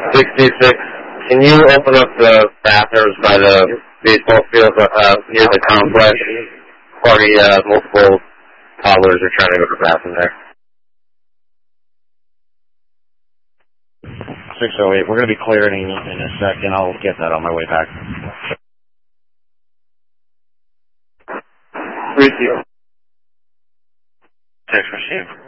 66. Can you open up the bathrooms by the baseball field near the complex? Party, multiple toddlers are trying to go to the bathroom there. 608. We're going to be clearing in a second. I'll get that on my way back. 3-0. 6 received.